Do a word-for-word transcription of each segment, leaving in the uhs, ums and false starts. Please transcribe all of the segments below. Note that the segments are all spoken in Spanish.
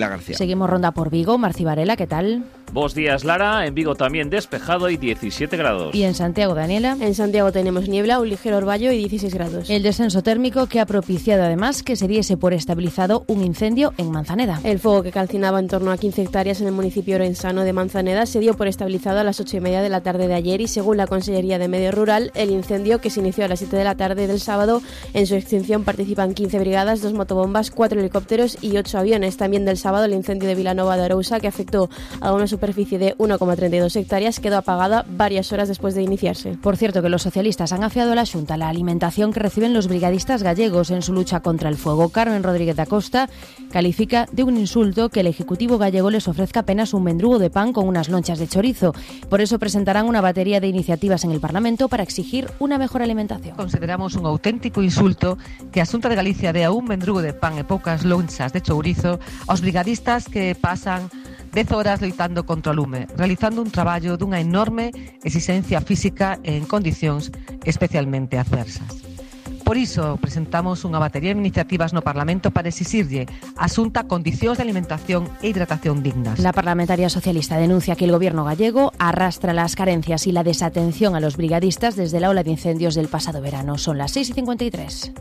García. Seguimos ronda por Vigo. Marci Varela, ¿qué tal? Buenos días, Lara. En Vigo también despejado y diecisiete grados. ¿Y en Santiago, Daniela? En Santiago tenemos niebla, un ligero orvallo y dieciséis grados. El descenso térmico que ha propiciado además que se diese por estabilizado un incendio en Manzaneda. El fuego que calcinaba en torno a quince hectáreas en el municipio orensano de Manzaneda se dio por estabilizado a las ocho y media de la tarde de ayer y según la Consellería de Medio Rural, el incendio que se inició a las siete de la tarde del sábado, en su extinción participan quince brigadas, dos motobombas, cuatro helicópteros y ocho aviones. También del sábado el incendio de Vilanova de Arousa, que afectó a una superficie de uno coma treinta y dos hectáreas, quedó apagada varias horas después de iniciarse. Por cierto, que los socialistas han afiado a la Xunta la alimentación que reciben los brigadistas gallegos en su lucha contra el fuego. Carmen Rodríguez da Costa califica de un insulto que el Ejecutivo gallego les ofrezca apenas un mendrugo de pan con unas lonchas de chorizo. Por eso presentarán una batería de iniciativas en el Parlamento para exigir una mejor alimentación. Consideramos un auténtico insulto que a Xunta de Galicia dea un mendrugo de pan e poucas lonchas de chourizo aos brigadistas que pasan dez horas loitando contra o lume, realizando un traballo dunha enorme exigencia física e en condicións especialmente adversas. Por iso presentamos unha batería de iniciativas no Parlamento para exixirlle a Xunta condicións de alimentación e hidratación dignas. La parlamentaria socialista denuncia que el gobierno gallego arrastra las carencias y la desatención a los brigadistas desde la ola de incendios del pasado verano. Son las seis y cincuenta y tres.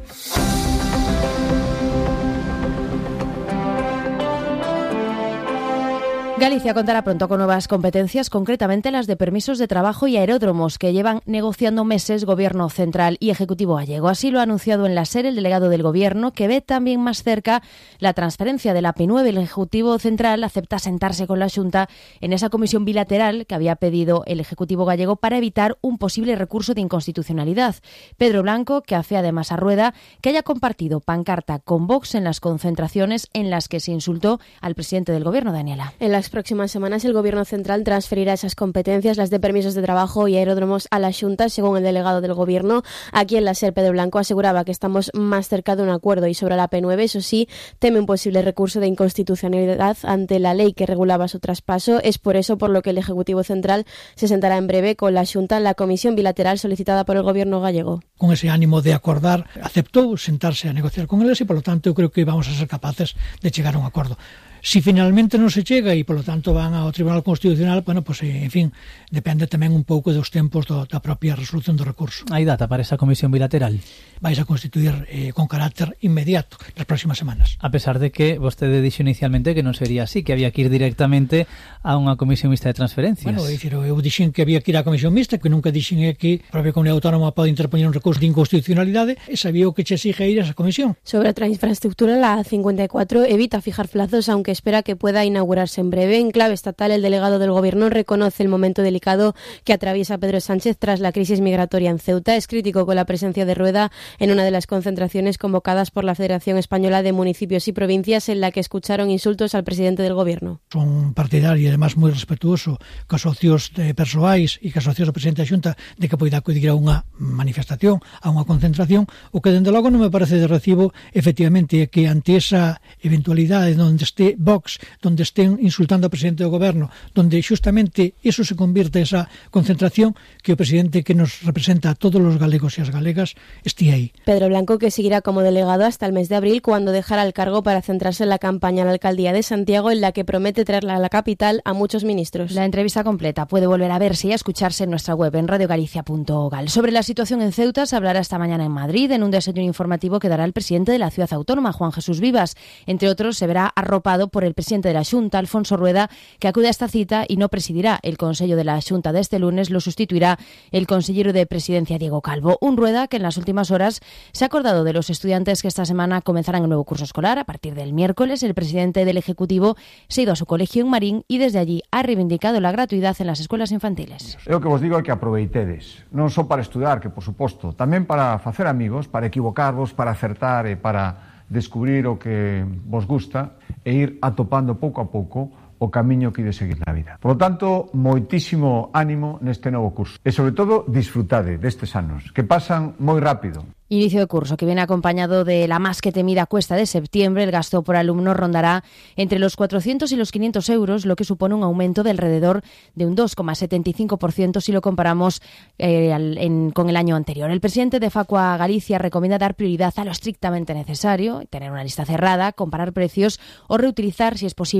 Galicia contará pronto con nuevas competencias, concretamente las de permisos de trabajo y aeródromos, que llevan negociando meses Gobierno Central y Ejecutivo gallego. Así lo ha anunciado en la SER el delegado del Gobierno, que ve también más cerca la transferencia de la P nueve. El Ejecutivo Central acepta sentarse con la Xunta en esa comisión bilateral que había pedido el Ejecutivo gallego para evitar un posible recurso de inconstitucionalidad. Pedro Blanco, que hace además a Rueda que haya compartido pancarta con Vox en las concentraciones en las que se insultó al presidente del Gobierno, Daniela. En las próximas semanas el Gobierno Central transferirá esas competencias, las de permisos de trabajo y aeródromos, a la Xunta, según el delegado del Gobierno. Aquí en la SER, Pedro Blanco aseguraba que estamos más cerca de un acuerdo y sobre la P nueve, eso sí, teme un posible recurso de inconstitucionalidad ante la ley que regulaba su traspaso. Es por eso por lo que el Ejecutivo Central se sentará en breve con la Xunta en la comisión bilateral solicitada por el Gobierno gallego. Con ese ánimo de acordar, aceptou sentarse a negociar con eles e, polo tanto, eu creo que vamos a ser capaces de chegar a un acordo. Si finalmente non se chega e, polo tanto, van ao Tribunal Constitucional, bueno, pues, en fin, depende tamén un pouco dos tempos do, da propia resolución do recurso. Hai data para esa comisión bilateral? Vais a constituir eh, con carácter inmediato nas próximas semanas. A pesar de que vostede dixo inicialmente que non sería así, que había que ir directamente a unha comisión mixta de transferencias. Bueno, dicir, eu dixen que había que ir á comisión mixta, que nunca dixen é que a propia comunidade autónoma pode interpoñer un recurso de inconstitucionalidade, e sabía o que che exige ir a esa comisión. Sobre otra infraestructura, la A cincuenta y cuatro evita fijar plazos, aunque espera que pueda inaugurarse en breve. En clave estatal, el delegado del Gobierno reconoce el momento delicado que atraviesa Pedro Sánchez tras la crisis migratoria en Ceuta. Es crítico con la presencia de Rueda en una de las concentraciones convocadas por la Federación Española de Municipios y Provincias, en la que escucharon insultos al presidente del Gobierno. Son partidario e, además, moi respetuoso cos socios de persoais e cos socios do presidente da Xunta de que poida acudir a unha manifestación, a unha concentración. O que, dende logo, non me parece de recibo, efectivamente, é que ante esa eventualidade onde este Vox, donde estén insultando ao presidente do Goberno, donde xustamente eso se convirte esa concentración, que o presidente que nos representa a todos os galegos e as galegas esté aí. Pedro Blanco, que seguirá como delegado hasta el mes de abril, cuando dejará el cargo para centrarse en la campaña a la alcaldía de Santiago, en la que promete traerla a la capital a muchos ministros. La entrevista completa puede volver a verse y a escucharse en nuestra web en radio galicia punto gal. Sobre la situación en Ceuta se hablará esta mañana en Madrid, en un desayuno informativo que dará el presidente de la ciudad autónoma, Juan Jesús Vivas. Entre otros, se verá arropado por el presidente de la Xunta, Alfonso Rueda, que acude a esta cita y no presidirá el Consello de la Xunta de este lunes. Lo sustituirá el consellero de Presidencia, Diego Calvo. Un Rueda que en las últimas horas se ha acordado de los estudiantes que esta semana comenzarán el nuevo curso escolar. A partir del miércoles, el presidente del Ejecutivo se ha ido a su colegio en Marín y desde allí ha reivindicado la gratuidad en las escuelas infantiles. Eu que vos digo é que aproveitedes, non só para estudar, que por suposto, tamén para facer amigos, para equivocarvos, para acertar e para descubrir o que vos gusta e ir atopando pouco a pouco o camiño que ide seguir na vida. Por lo tanto, moitísimo ánimo neste novo curso. E, sobre todo, disfrutade destes anos, que pasan moi rápido. Inicio de curso que viene acompañado de la más que temida cuesta de septiembre. El gasto por alumno rondará entre los cuatrocientos y los quinientos euros, lo que supone un aumento de alrededor de un dos coma setenta y cinco por ciento si lo comparamos eh, al, en, con el año anterior. El presidente de Facua Galicia recomienda dar prioridad a lo estrictamente necesario, tener una lista cerrada, comparar precios o reutilizar, si es posible,